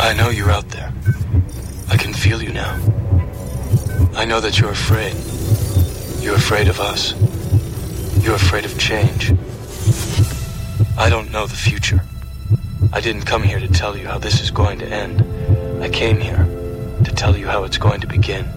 I know you're out there. I can feel you now. I know that you're afraid. You're afraid of us. You're afraid of change. I don't know the future. I didn't come here to tell you how this is going to end. I came here to tell you how it's going to begin.